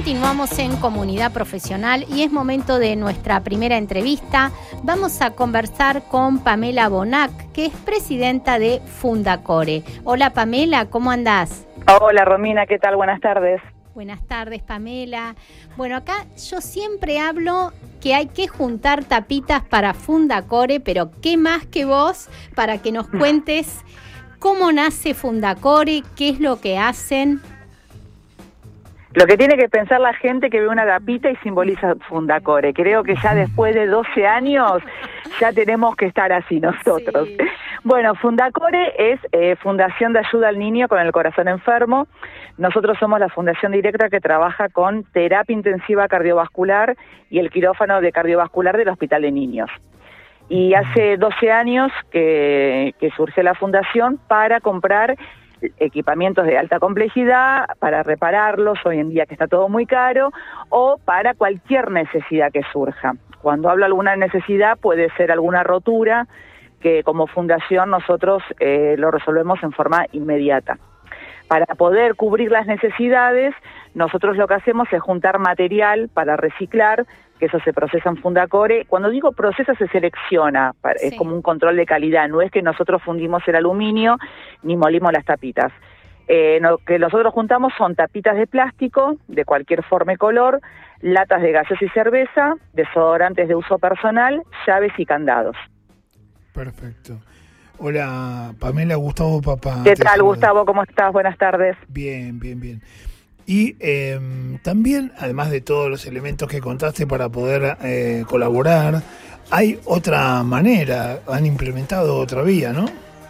continuamos en Comunidad Profesional y es momento de nuestra primera entrevista. Vamos a conversar con Pamela Bonac, que es presidenta de Fundacore. Hola Pamela, ¿cómo andás? Hola Romina, ¿qué tal? Buenas tardes. Buenas tardes Pamela. Bueno, acá yo siempre hablo que hay que juntar tapitas para Fundacore, pero qué más que vos para que nos cuentes cómo nace Fundacore, qué es lo que hacen. Lo que tiene que pensar la gente que ve una tapita y simboliza Fundacore. Creo que ya después de 12 años ya tenemos que estar así nosotros. Sí. Bueno, Fundacore es Fundación de Ayuda al Niño con el Corazón Enfermo. Nosotros somos la fundación directa que trabaja con terapia intensiva cardiovascular y el quirófano de cardiovascular del Hospital de Niños. Y hace 12 años que surgió la fundación para comprar equipamientos de alta complejidad, para repararlos, hoy en día que está todo muy caro, o para cualquier necesidad que surja. Cuando hablo de alguna necesidad puede ser alguna rotura, que como fundación nosotros lo resolvemos en forma inmediata. Para poder cubrir las necesidades, nosotros lo que hacemos es juntar material para reciclar, que eso se procesa en Fundacore. Cuando digo procesa, se selecciona, es como un control de calidad, no es que nosotros fundimos el aluminio ni molimos las tapitas. Lo que nosotros juntamos son tapitas de plástico, de cualquier forma y color, latas de gaseosa y cerveza, desodorantes de uso personal, llaves y candados. Perfecto. Hola, Pamela, Gustavo Papá. ¿Qué tal, Gustavo? ¿Cómo estás? Buenas tardes. Bien. Y también, además de todos los elementos que contaste para poder colaborar, hay otra manera, han implementado otra vía, ¿no?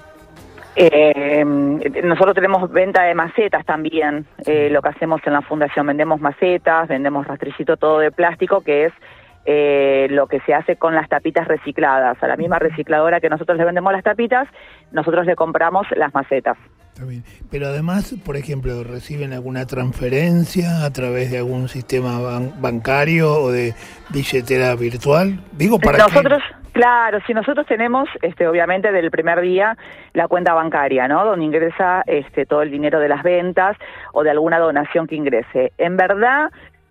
Nosotros tenemos venta de macetas también, lo que hacemos en la fundación, vendemos macetas, vendemos rastrillito todo de plástico, que es lo que se hace con las tapitas recicladas. A la misma recicladora que nosotros le vendemos las tapitas, nosotros le compramos las macetas. Está bien. Pero además, por ejemplo, ¿reciben alguna transferencia a través de algún sistema bancario o de billetera virtual? Digo, para nosotros, claro, si nosotros tenemos, obviamente, del primer día la cuenta bancaria, ¿no? Donde ingresa todo el dinero de las ventas o de alguna donación que ingrese. En verdad,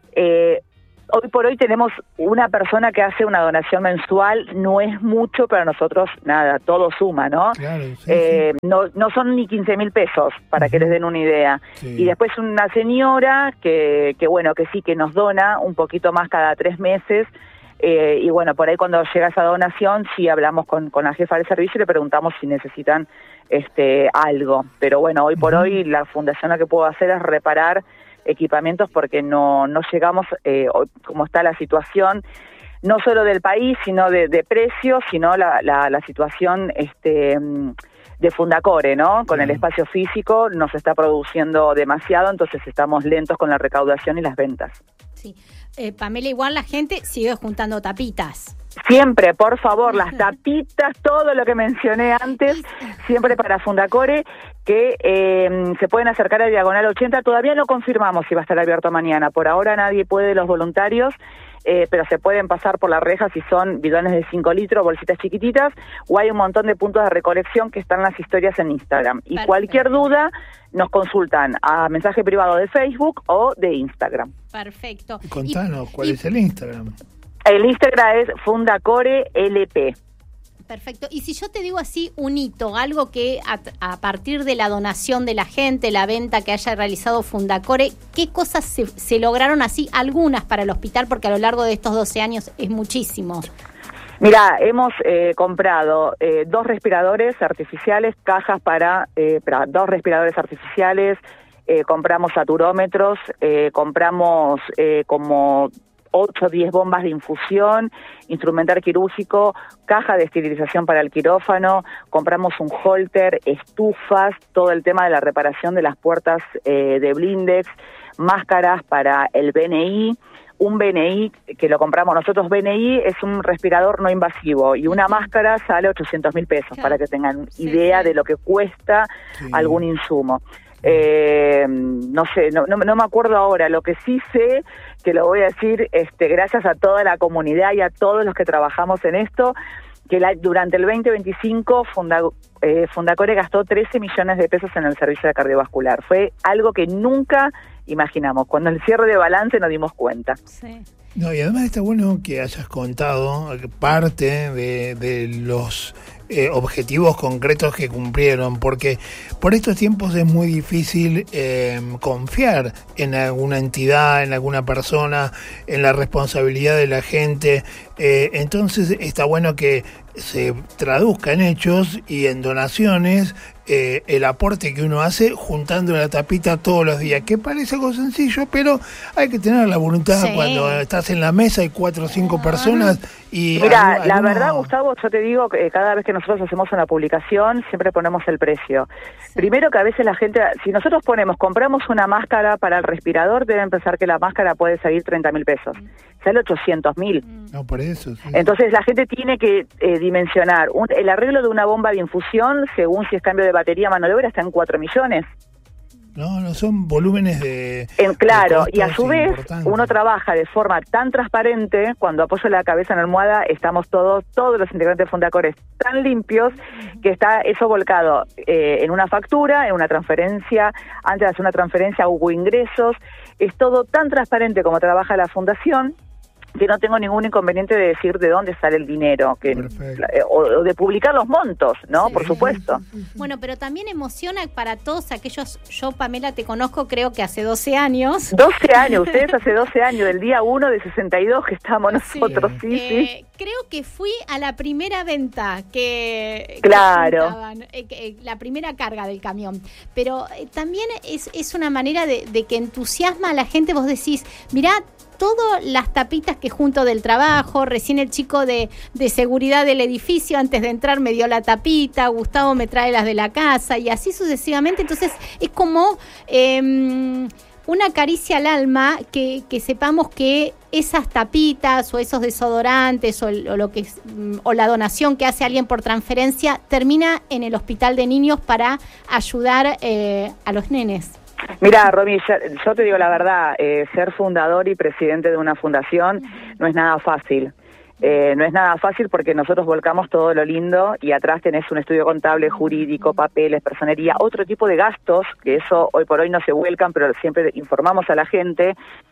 hoy por hoy tenemos una persona que hace una donación mensual, no es mucho, pero nosotros, nada, todo suma, ¿no? Claro, sí. No son ni 15.000 pesos, para que les den una idea. Sí. Y después una señora que sí, que nos dona un poquito más cada 3 meses, y bueno, por ahí cuando llega esa donación, sí hablamos con la jefa del servicio y le preguntamos si necesitan algo. Pero bueno, hoy por hoy la fundación lo que puedo hacer es reparar equipamientos porque no llegamos, como está la situación, no solo del país, sino de precios, sino la situación de Fundacore, ¿no? Con el espacio físico nos está produciendo demasiado, entonces estamos lentos con la recaudación y las ventas. Sí. Pamela, igual la gente sigue juntando tapitas. Siempre, por favor, las tapitas, todo lo que mencioné antes, siempre para Fundacore, que se pueden acercar a Diagonal 80. Todavía no confirmamos si va a estar abierto mañana. Por ahora nadie puede, los voluntarios, pero se pueden pasar por la reja si son bidones de 5 litros, bolsitas chiquititas, o hay un montón de puntos de recolección que están las historias en Instagram. Y perfecto. Cualquier duda nos consultan a mensaje privado de Facebook o de Instagram. Perfecto. Contanos, ¿cuál es el Instagram? El Instagram es Fundacore LP. Perfecto. Y si yo te digo así un hito, algo que a partir de la donación de la gente, la venta que haya realizado Fundacore, ¿qué cosas se lograron así? Algunas para el hospital, porque a lo largo de estos 12 años es muchísimo. Mira, hemos comprado 2 respiradores artificiales, cajas para 2 respiradores artificiales, compramos saturómetros, compramos como 8 o 10 bombas de infusión, instrumental quirúrgico, caja de esterilización para el quirófano, compramos un holter, estufas, todo el tema de la reparación de las puertas de blindex, máscaras para el BNI, un BNI que lo compramos nosotros. BNI es un respirador no invasivo y una máscara sale 800.000 pesos, claro, para que tengan idea de lo que cuesta algún insumo. No sé, no me acuerdo ahora. Lo que sí sé, que lo voy a decir, gracias a toda la comunidad y a todos los que trabajamos en esto, que durante el 2025 Fundacore gastó 13 millones de pesos en el servicio de cardiovascular. Fue algo que nunca imaginamos. Cuando el cierre de balance nos dimos cuenta. Sí. No, y además está bueno que hayas contado parte de los objetivos concretos que cumplieron, porque por estos tiempos es muy difícil confiar en alguna entidad, en alguna persona, en la responsabilidad de la gente. Entonces está bueno que se traduzca en hechos y en donaciones el aporte que uno hace juntando la tapita todos los días, que parece algo sencillo, pero hay que tener la voluntad. Sí. Cuando estás en la mesa hay 4 o 5 personas y... Mira, la verdad, Gustavo, yo te digo que cada vez que nosotros hacemos una publicación siempre ponemos el precio. Sí. Primero que a veces la gente, si nosotros compramos una máscara para el respirador, deben pensar que la máscara puede salir 30.000 pesos. Sale 800.000. No, por eso. Sí. Entonces la gente tiene que dimensionar. El arreglo de una bomba de infusión, según si es cambio de batería, mano de obra, está en 4 millones. No son volúmenes claro, de y a su vez uno trabaja de forma tan transparente. Cuando apoyo la cabeza en la almohada, estamos todos los integrantes de Fundacores tan limpios que está eso volcado en una factura, en una transferencia. Antes de hacer una transferencia hubo ingresos. Es todo tan transparente como trabaja la fundación, que no tengo ningún inconveniente de decir de dónde sale el dinero, o de publicar los montos, ¿no? Sí, por supuesto. Bueno, pero también emociona para todos aquellos, yo, Pamela, te conozco creo que hace 12 años. 12 años, ustedes hace 12 años, del día 1 de 62 que estamos nosotros, sí. Creo que fui a la primera venta que juntaban, la primera carga del camión, pero también es una manera de que entusiasma a la gente. Vos decís, mirá, todas las tapitas que junto del trabajo, recién el chico de seguridad del edificio antes de entrar me dio la tapita, Gustavo me trae las de la casa y así sucesivamente. Entonces es como una caricia al alma que sepamos que esas tapitas o esos desodorantes o la donación que hace alguien por transferencia termina en el hospital de niños para ayudar a los nenes. Mira, Romy, yo te digo la verdad, ser fundador y presidente de una fundación no es nada fácil. No es nada fácil porque nosotros volcamos todo lo lindo y atrás tenés un estudio contable, jurídico, papeles, personería, otro tipo de gastos, que eso hoy por hoy no se vuelcan, pero siempre informamos a la gente.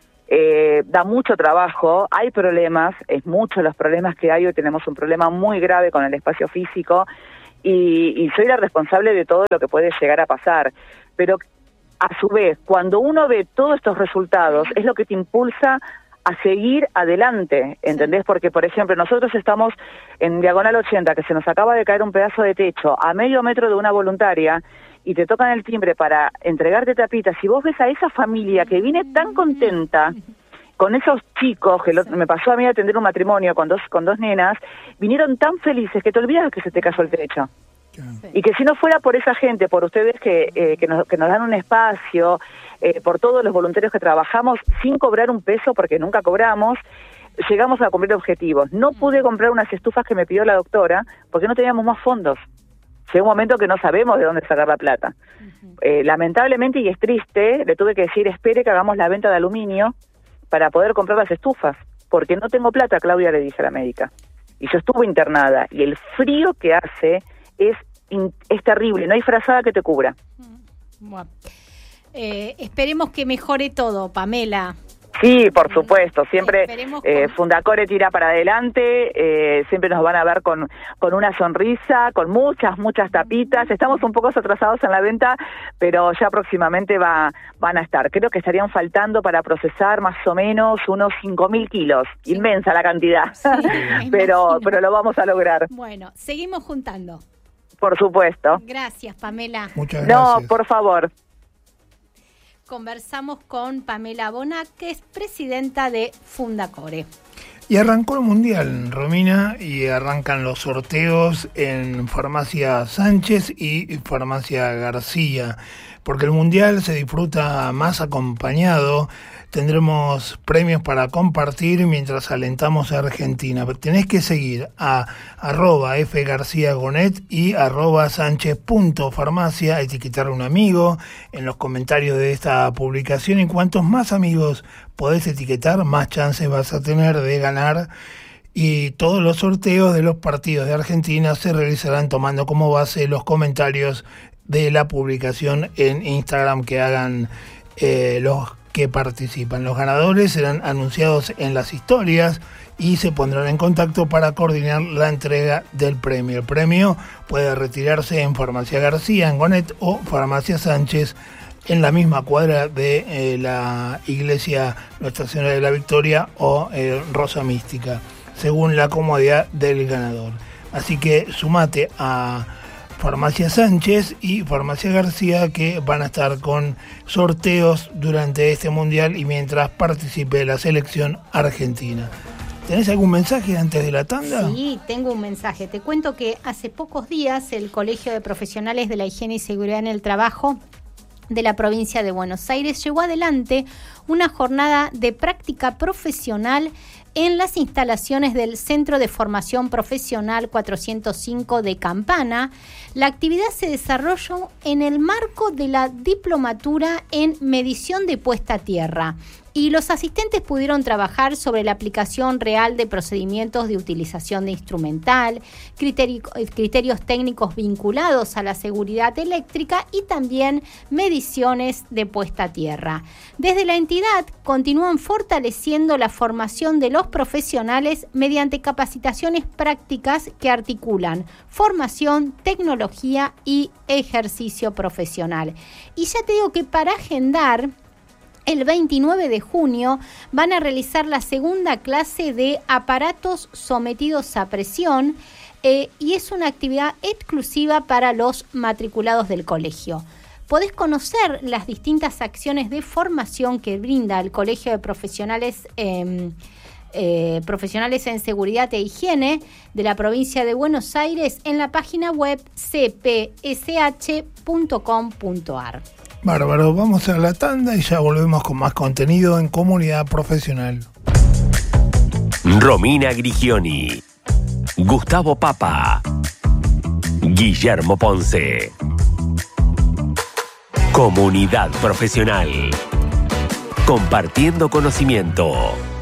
Da mucho trabajo, hay problemas, es mucho los problemas que hay. Hoy tenemos un problema muy grave con el espacio físico y soy la responsable de todo lo que puede llegar a pasar. Pero a su vez, cuando uno ve todos estos resultados, es lo que te impulsa a seguir adelante, ¿entendés? Porque, por ejemplo, nosotros estamos en Diagonal 80, que se nos acaba de caer un pedazo de techo a medio metro de una voluntaria, y te tocan el timbre para entregarte tapitas. Si vos ves a esa familia que viene tan contenta, con esos chicos, que me pasó a mí atender un matrimonio con dos nenas, vinieron tan felices que te olvidas que se te cayó el techo. Y que si no fuera por esa gente, por ustedes que nos dan un espacio, por todos los voluntarios que trabajamos sin cobrar un peso, porque nunca cobramos, llegamos a cumplir objetivos. No pude comprar unas estufas que me pidió la doctora porque no teníamos más fondos. Llega un momento que no sabemos de dónde sacar la plata. Lamentablemente, y es triste, le tuve que decir, espere que hagamos la venta de aluminio para poder comprar las estufas, porque no tengo plata, Claudia, le dije a la médica. Y yo estuve internada, y el frío que hace es terrible, no hay frazada que te cubra. Bueno, esperemos que mejore todo, Pamela. Sí, por supuesto, siempre Fundacore tira para adelante, siempre nos van a ver con una sonrisa, con muchas tapitas. Estamos un poco atrasados en la venta, pero ya próximamente van a estar. Creo que estarían faltando para procesar más o menos unos 5.000 kilos, sí. Inmensa la cantidad, sí, pero lo vamos a lograr. Bueno, seguimos juntando. Por supuesto. Gracias, Pamela. Muchas gracias. No, por favor. Conversamos con Pamela Bonac, que es presidenta de Fundacore. Y arrancó el Mundial, Romina, y arrancan los sorteos en Farmacia Sánchez y Farmacia García, porque el Mundial se disfruta más acompañado. Tendremos premios para compartir mientras alentamos a Argentina. Tenés que seguir a @fgarciagonet y @sánchez.farmacia, etiquetar a un amigo en los comentarios de esta publicación. Y cuantos más amigos podés etiquetar, más chances vas a tener de ganar. Y todos los sorteos de los partidos de Argentina se realizarán tomando como base los comentarios de la publicación en Instagram que hagan los que participan. Los ganadores serán anunciados en las historias y se pondrán en contacto para coordinar la entrega del premio. El premio puede retirarse en Farmacia García, en Gonet, o Farmacia Sánchez, en la misma cuadra de la iglesia Nuestra Señora de la Victoria o Rosa Mística, según la comodidad del ganador. Así que sumate a Farmacia Sánchez y Farmacia García, que van a estar con sorteos durante este mundial y mientras participe la selección argentina. ¿Tenés algún mensaje antes de la tanda? Sí, tengo un mensaje. Te cuento que hace pocos días el Colegio de Profesionales de la Higiene y Seguridad en el Trabajo de la provincia de Buenos Aires llevó adelante una jornada de práctica profesional en las instalaciones del Centro de Formación Profesional 405 de Campana. La actividad se desarrolló en el marco de la diplomatura en medición de puesta a tierra y los asistentes pudieron trabajar sobre la aplicación real de procedimientos de utilización de instrumental, criterios técnicos vinculados a la seguridad eléctrica y también mediciones de puesta a tierra. Desde la entidad continúan fortaleciendo la formación de los profesionales mediante capacitaciones prácticas que articulan formación, tecnología y ejercicio profesional. Y ya te digo que para agendar, el 29 de junio van a realizar la segunda clase de aparatos sometidos a presión y es una actividad exclusiva para los matriculados del colegio. Podés conocer las distintas acciones de formación que brinda el Colegio de Profesionales en Seguridad e Higiene de la provincia de Buenos Aires en la página web cpsh.com.ar. Bárbaro, vamos a la tanda y ya volvemos con más contenido en Comunidad Profesional. Romina Grigioni, Gustavo Papa, Guillermo Ponce. Comunidad Profesional. Compartiendo conocimiento.